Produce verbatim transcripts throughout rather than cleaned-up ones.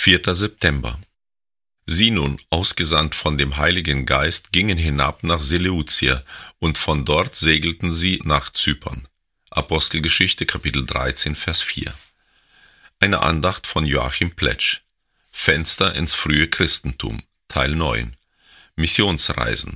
vierter September. Sie nun, ausgesandt von dem Heiligen Geist, gingen hinab nach Seleucia, und von dort segelten sie nach Zypern. Apostelgeschichte, Kapitel dreizehn, Vers vier. Eine Andacht von Joachim Pletsch. Fenster ins frühe Christentum, Teil neun. Missionsreisen.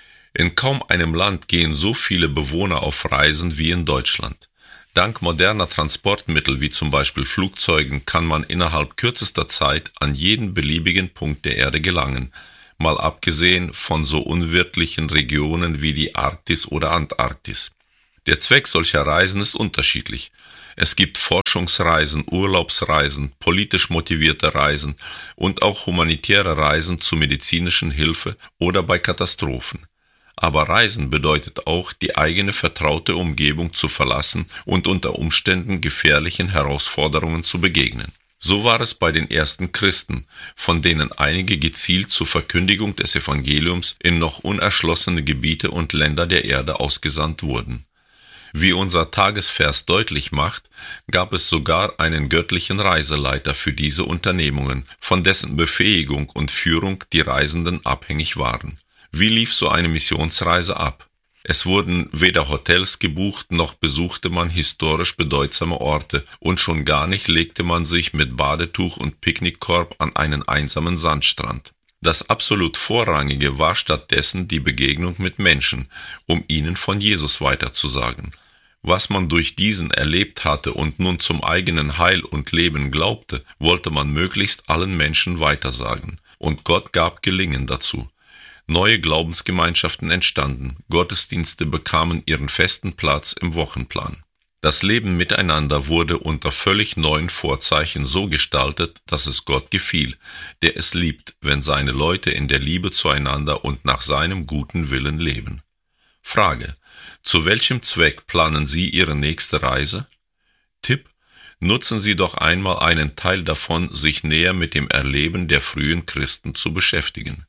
In kaum einem Land gehen so viele Bewohner auf Reisen wie in Deutschland. Dank moderner Transportmittel wie zum Beispiel Flugzeugen kann man innerhalb kürzester Zeit an jeden beliebigen Punkt der Erde gelangen, mal abgesehen von so unwirtlichen Regionen wie die Arktis oder Antarktis. Der Zweck solcher Reisen ist unterschiedlich. Es gibt Forschungsreisen, Urlaubsreisen, politisch motivierte Reisen und auch humanitäre Reisen zur medizinischen Hilfe oder bei Katastrophen. Aber Reisen bedeutet auch, die eigene vertraute Umgebung zu verlassen und unter Umständen gefährlichen Herausforderungen zu begegnen. So war es bei den ersten Christen, von denen einige gezielt zur Verkündigung des Evangeliums in noch unerschlossene Gebiete und Länder der Erde ausgesandt wurden. Wie unser Tagesvers deutlich macht, gab es sogar einen göttlichen Reiseleiter für diese Unternehmungen, von dessen Befähigung und Führung die Reisenden abhängig waren. Wie lief so eine Missionsreise ab? Es wurden weder Hotels gebucht, noch besuchte man historisch bedeutsame Orte, und schon gar nicht legte man sich mit Badetuch und Picknickkorb an einen einsamen Sandstrand. Das absolut Vorrangige war stattdessen die Begegnung mit Menschen, um ihnen von Jesus weiterzusagen. Was man durch diesen erlebt hatte und nun zum eigenen Heil und Leben glaubte, wollte man möglichst allen Menschen weitersagen. Und Gott gab Gelingen dazu. Neue Glaubensgemeinschaften entstanden, Gottesdienste bekamen ihren festen Platz im Wochenplan. Das Leben miteinander wurde unter völlig neuen Vorzeichen so gestaltet, dass es Gott gefiel, der es liebt, wenn seine Leute in der Liebe zueinander und nach seinem guten Willen leben. Frage: Zu welchem Zweck planen Sie Ihre nächste Reise? Tipp: Nutzen Sie doch einmal einen Teil davon, sich näher mit dem Erleben der frühen Christen zu beschäftigen.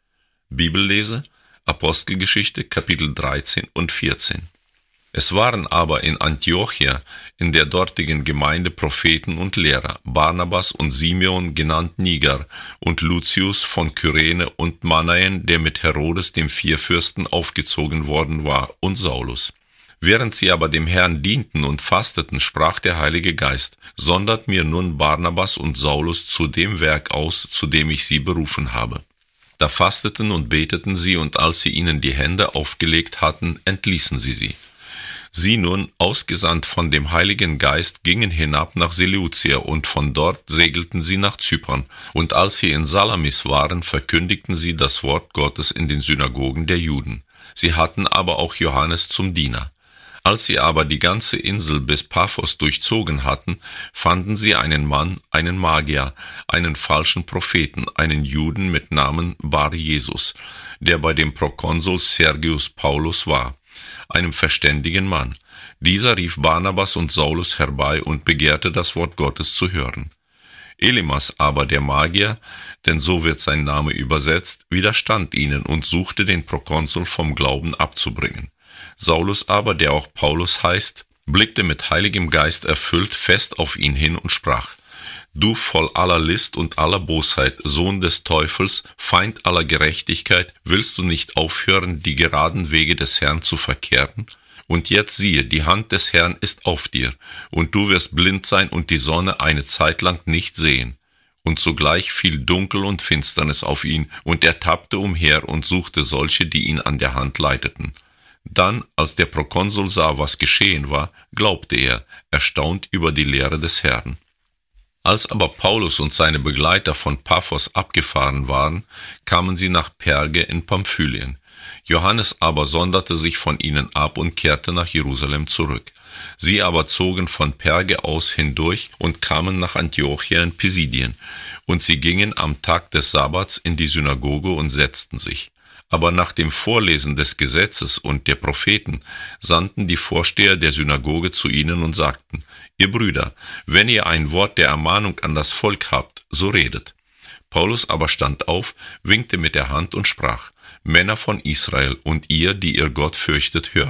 Bibellese, Apostelgeschichte, Kapitel dreizehn und vierzehn. Es waren aber in Antiochia, in der dortigen Gemeinde, Propheten und Lehrer, Barnabas und Simeon, genannt Niger, und Lucius von Kyrene und Manaen, der mit Herodes dem Vierfürsten aufgezogen worden war, und Saulus. Während sie aber dem Herrn dienten und fasteten, sprach der Heilige Geist: Sondert mir nun Barnabas und Saulus zu dem Werk aus, zu dem ich sie berufen habe. Da fasteten und beteten sie, und als sie ihnen die Hände aufgelegt hatten, entließen sie sie. Sie nun, ausgesandt von dem Heiligen Geist, gingen hinab nach Seleucia, und von dort segelten sie nach Zypern. Und als sie in Salamis waren, verkündigten sie das Wort Gottes in den Synagogen der Juden. Sie hatten aber auch Johannes zum Diener. Als sie aber die ganze Insel bis Paphos durchzogen hatten, fanden sie einen Mann, einen Magier, einen falschen Propheten, einen Juden mit Namen Bar Jesus, der bei dem Prokonsul Sergius Paulus war, einem verständigen Mann. Dieser rief Barnabas und Saulus herbei und begehrte, das Wort Gottes zu hören. Elimas aber, der Magier, denn so wird sein Name übersetzt, widerstand ihnen und suchte den Prokonsul vom Glauben abzubringen. Saulus aber, der auch Paulus heißt, blickte mit Heiligem Geist erfüllt fest auf ihn hin und sprach: Du voll aller List und aller Bosheit, Sohn des Teufels, Feind aller Gerechtigkeit, willst du nicht aufhören, die geraden Wege des Herrn zu verkehren? Und jetzt siehe, die Hand des Herrn ist auf dir, und du wirst blind sein und die Sonne eine Zeit lang nicht sehen. Und sogleich fiel Dunkel und Finsternis auf ihn, und er tappte umher und suchte solche, die ihn an der Hand leiteten. Dann, als der Prokonsul sah, was geschehen war, glaubte er, erstaunt über die Lehre des Herrn. Als aber Paulus und seine Begleiter von Paphos abgefahren waren, kamen sie nach Perge in Pamphylien. Johannes aber sonderte sich von ihnen ab und kehrte nach Jerusalem zurück. Sie aber zogen von Perge aus hindurch und kamen nach Antiochia in Pisidien, und sie gingen am Tag des Sabbats in die Synagoge und setzten sich. Aber nach dem Vorlesen des Gesetzes und der Propheten sandten die Vorsteher der Synagoge zu ihnen und sagten: Ihr Brüder, wenn ihr ein Wort der Ermahnung an das Volk habt, so redet. Paulus aber stand auf, winkte mit der Hand und sprach: Männer von Israel und ihr, die ihr Gott fürchtet, hört.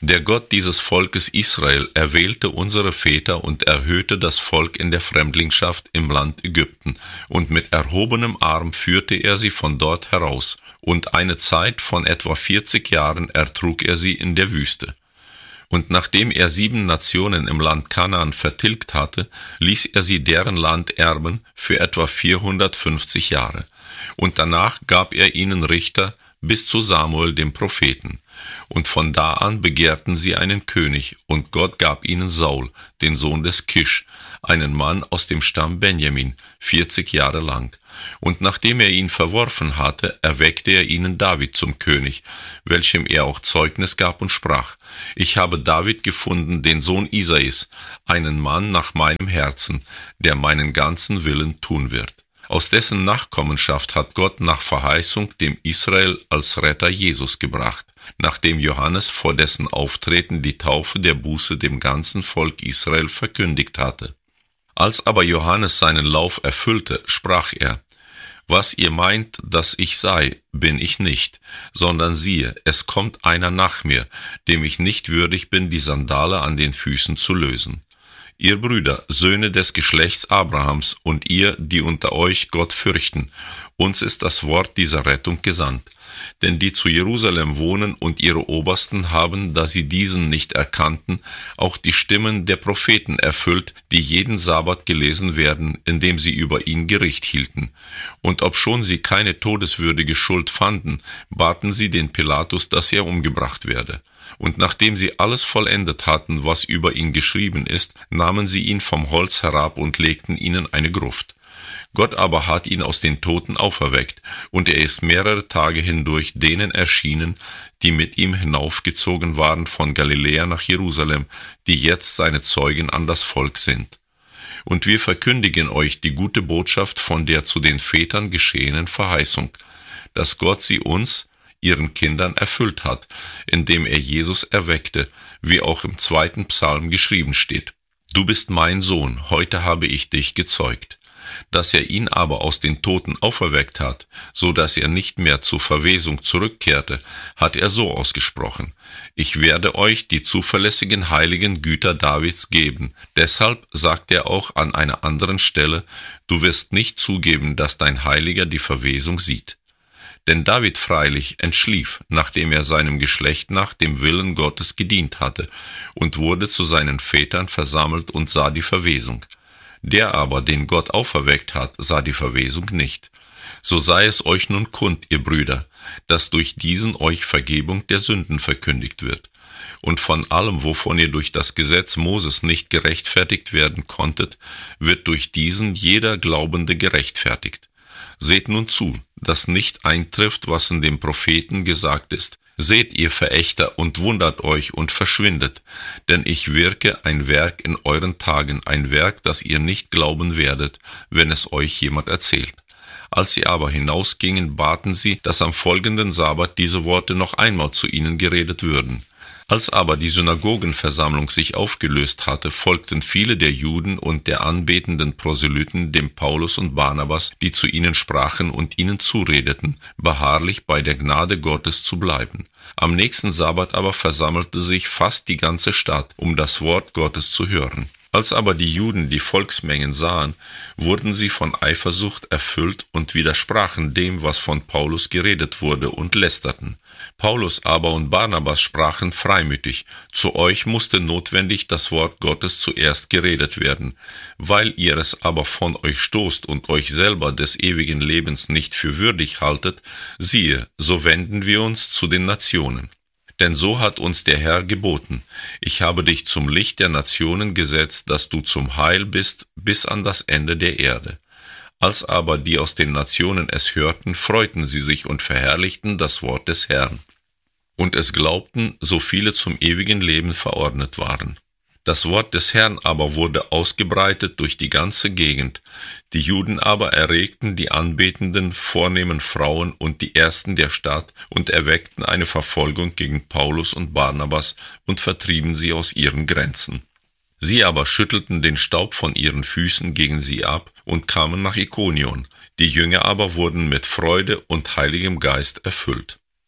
Der Gott dieses Volkes Israel erwählte unsere Väter und erhöhte das Volk in der Fremdlingschaft im Land Ägypten, und mit erhobenem Arm führte er sie von dort heraus, und eine Zeit von etwa vierzig Jahren ertrug er sie in der Wüste. Und nachdem er sieben Nationen im Land Kanaan vertilgt hatte, ließ er sie deren Land erben für etwa vierhundertfünfzig Jahre. Und danach gab er ihnen Richter bis zu Samuel dem Propheten. Und von da an begehrten sie einen König, und Gott gab ihnen Saul, den Sohn des Kisch, einen Mann aus dem Stamm Benjamin, vierzig Jahre lang. Und nachdem er ihn verworfen hatte, erweckte er ihnen David zum König, welchem er auch Zeugnis gab und sprach: Ich habe David gefunden, den Sohn Isais, einen Mann nach meinem Herzen, der meinen ganzen Willen tun wird. Aus dessen Nachkommenschaft hat Gott nach Verheißung dem Israel als Retter Jesus gebracht, nachdem Johannes vor dessen Auftreten die Taufe der Buße dem ganzen Volk Israel verkündigt hatte. Als aber Johannes seinen Lauf erfüllte, sprach er: Was ihr meint, dass ich sei, bin ich nicht, sondern siehe, es kommt einer nach mir, dem ich nicht würdig bin, die Sandale an den Füßen zu lösen. Ihr Brüder, Söhne des Geschlechts Abrahams, und ihr, die unter euch Gott fürchten, uns ist das Wort dieser Rettung gesandt. Denn die zu Jerusalem wohnen und ihre Obersten haben, da sie diesen nicht erkannten, auch die Stimmen der Propheten erfüllt, die jeden Sabbat gelesen werden, indem sie über ihn Gericht hielten. Und obschon sie keine todeswürdige Schuld fanden, baten sie den Pilatus, dass er umgebracht werde. Und nachdem sie alles vollendet hatten, was über ihn geschrieben ist, nahmen sie ihn vom Holz herab und legten ihn in eine Gruft. Gott aber hat ihn aus den Toten auferweckt, und er ist mehrere Tage hindurch denen erschienen, die mit ihm hinaufgezogen waren von Galiläa nach Jerusalem, die jetzt seine Zeugen an das Volk sind. Und wir verkündigen euch die gute Botschaft von der zu den Vätern geschehenen Verheißung, dass Gott sie uns, ihren Kindern, erfüllt hat, indem er Jesus erweckte, wie auch im zweiten Psalm geschrieben steht: Du bist mein Sohn, heute habe ich dich gezeugt. Dass er ihn aber aus den Toten auferweckt hat, so dass er nicht mehr zur Verwesung zurückkehrte, hat er so ausgesprochen: Ich werde euch die zuverlässigen heiligen Güter Davids geben. Deshalb sagt er auch an einer anderen Stelle: Du wirst nicht zugeben, dass dein Heiliger die Verwesung sieht. Denn David freilich entschlief, nachdem er seinem Geschlecht nach dem Willen Gottes gedient hatte, und wurde zu seinen Vätern versammelt und sah die Verwesung. Der aber, den Gott auferweckt hat, sah die Verwesung nicht. So sei es euch nun kund, ihr Brüder, dass durch diesen euch Vergebung der Sünden verkündigt wird. Und von allem, wovon ihr durch das Gesetz Moses nicht gerechtfertigt werden konntet, wird durch diesen jeder Glaubende gerechtfertigt. Seht nun zu, dass nicht eintrifft, was in dem Propheten gesagt ist: Seht, ihr Verächter, und wundert euch und verschwindet, denn ich wirke ein Werk in euren Tagen, ein Werk, das ihr nicht glauben werdet, wenn es euch jemand erzählt. Als sie aber hinausgingen, baten sie, dass am folgenden Sabbat diese Worte noch einmal zu ihnen geredet würden. Als aber die Synagogenversammlung sich aufgelöst hatte, folgten viele der Juden und der anbetenden Proselyten dem Paulus und Barnabas, die zu ihnen sprachen und ihnen zuredeten, beharrlich bei der Gnade Gottes zu bleiben. Am nächsten Sabbat aber versammelte sich fast die ganze Stadt, um das Wort Gottes zu hören. Als aber die Juden die Volksmengen sahen, wurden sie von Eifersucht erfüllt und widersprachen dem, was von Paulus geredet wurde, und lästerten. Paulus aber und Barnabas sprachen freimütig: Zu euch musste notwendig das Wort Gottes zuerst geredet werden. Weil ihr es aber von euch stoßt und euch selber des ewigen Lebens nicht für würdig haltet, siehe, so wenden wir uns zu den Nationen. Denn so hat uns der Herr geboten: Ich habe dich zum Licht der Nationen gesetzt, dass du zum Heil bist bis an das Ende der Erde. Als aber die aus den Nationen es hörten, freuten sie sich und verherrlichten das Wort des Herrn. Und es glaubten, so viele zum ewigen Leben verordnet waren. Das Wort des Herrn aber wurde ausgebreitet durch die ganze Gegend. Die Juden aber erregten die anbetenden, vornehmen Frauen und die Ersten der Stadt und erweckten eine Verfolgung gegen Paulus und Barnabas und vertrieben sie aus ihren Grenzen. Sie aber schüttelten den Staub von ihren Füßen gegen sie ab und kamen nach Ikonion. Die Jünger aber wurden mit Freude und Heiligem Geist erfüllt.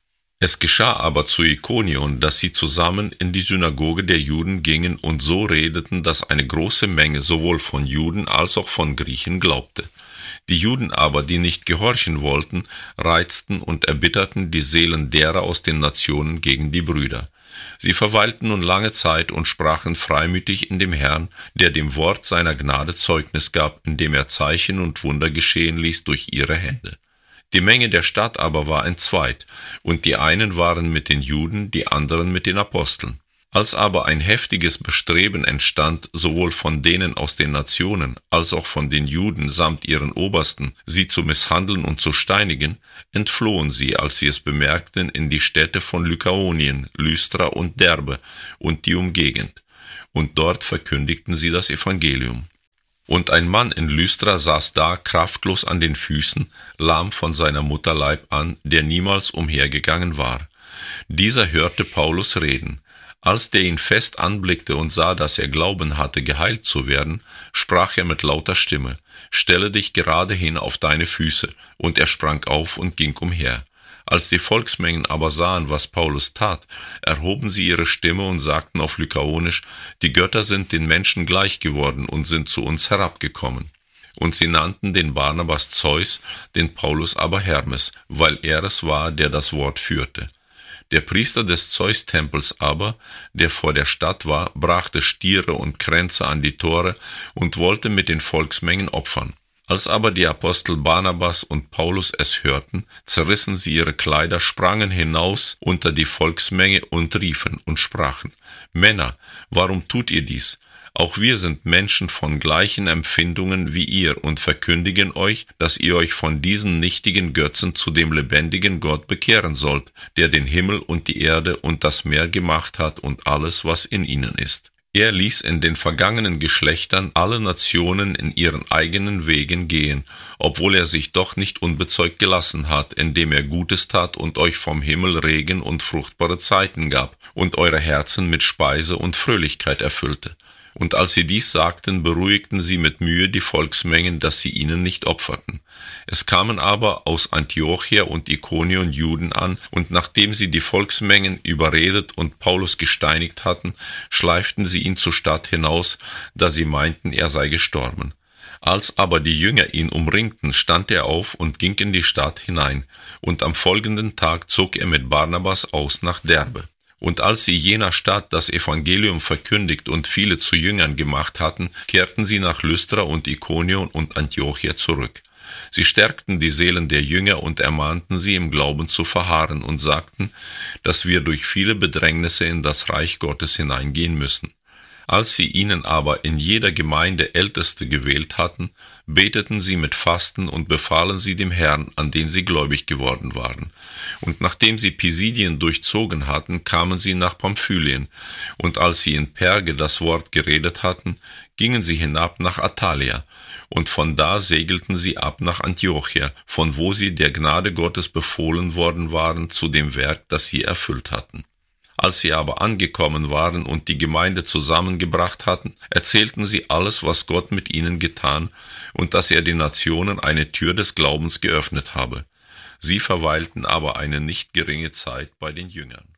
Es geschah aber zu Ikonion, dass sie zusammen in die Synagoge der Juden gingen und so redeten, dass eine große Menge sowohl von Juden als auch von Griechen glaubte. Die Juden aber, die nicht gehorchen wollten, reizten und erbitterten die Seelen derer aus den Nationen gegen die Brüder. Sie verweilten nun lange Zeit und sprachen freimütig in dem Herrn, der dem Wort seiner Gnade Zeugnis gab, indem er Zeichen und Wunder geschehen ließ durch ihre Hände. Die Menge der Stadt aber war entzweit, und die einen waren mit den Juden, die anderen mit den Aposteln. Als aber ein heftiges Bestreben entstand, sowohl von denen aus den Nationen, als auch von den Juden samt ihren Obersten, sie zu misshandeln und zu steinigen, entflohen sie, als sie es bemerkten, in die Städte von Lykaonien, Lystra und Derbe und die Umgegend. Und dort verkündigten sie das Evangelium. Und ein Mann in Lystra saß da, kraftlos an den Füßen, lahm von seiner Mutter Leib an, der niemals umhergegangen war. Dieser hörte Paulus reden. Als der ihn fest anblickte und sah, dass er Glauben hatte, geheilt zu werden, sprach er mit lauter Stimme: »Stelle dich gerade hin auf deine Füße.« Und er sprang auf und ging umher. Als die Volksmengen aber sahen, was Paulus tat, erhoben sie ihre Stimme und sagten auf Lykaonisch: »Die Götter sind den Menschen gleich geworden und sind zu uns herabgekommen.« Und sie nannten den Barnabas Zeus, den Paulus aber Hermes, weil er es war, der das Wort führte. Der Priester des Zeus-Tempels aber, der vor der Stadt war, brachte Stiere und Kränze an die Tore und wollte mit den Volksmengen opfern. Als aber die Apostel Barnabas und Paulus es hörten, zerrissen sie ihre Kleider, sprangen hinaus unter die Volksmenge und riefen und sprachen: »Männer, warum tut ihr dies? Auch wir sind Menschen von gleichen Empfindungen wie ihr und verkündigen euch, dass ihr euch von diesen nichtigen Götzen zu dem lebendigen Gott bekehren sollt, der den Himmel und die Erde und das Meer gemacht hat und alles, was in ihnen ist. Er ließ in den vergangenen Geschlechtern alle Nationen in ihren eigenen Wegen gehen, obwohl er sich doch nicht unbezeugt gelassen hat, indem er Gutes tat und euch vom Himmel Regen und fruchtbare Zeiten gab und eure Herzen mit Speise und Fröhlichkeit erfüllte. Und als sie dies sagten, beruhigten sie mit Mühe die Volksmengen, dass sie ihnen nicht opferten. Es kamen aber aus Antiochia und Ikonion Juden an, und nachdem sie die Volksmengen überredet und Paulus gesteinigt hatten, schleiften sie ihn zur Stadt hinaus, da sie meinten, er sei gestorben. Als aber die Jünger ihn umringten, stand er auf und ging in die Stadt hinein, und am folgenden Tag zog er mit Barnabas aus nach Derbe. Und als sie jener Stadt das Evangelium verkündigt und viele zu Jüngern gemacht hatten, kehrten sie nach Lystra und Ikonion und Antiochia zurück. Sie stärkten die Seelen der Jünger und ermahnten sie, im Glauben zu verharren, und sagten, dass wir durch viele Bedrängnisse in das Reich Gottes hineingehen müssen. Als sie ihnen aber in jeder Gemeinde Älteste gewählt hatten, beteten sie mit Fasten und befahlen sie dem Herrn, an den sie gläubig geworden waren. Und nachdem sie Pisidien durchzogen hatten, kamen sie nach Pamphylien, und als sie in Perge das Wort geredet hatten, gingen sie hinab nach Attalia, und von da segelten sie ab nach Antiochia, von wo sie der Gnade Gottes befohlen worden waren zu dem Werk, das sie erfüllt hatten. Als sie aber angekommen waren und die Gemeinde zusammengebracht hatten, erzählten sie alles, was Gott mit ihnen getan und dass er den Nationen eine Tür des Glaubens geöffnet habe. Sie verweilten aber eine nicht geringe Zeit bei den Jüngern.